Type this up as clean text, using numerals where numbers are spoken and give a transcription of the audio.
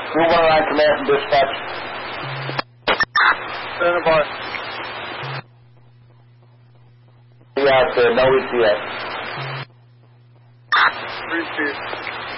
319 command from dispatch. Standing by. Yeah, no ETA. Repeat.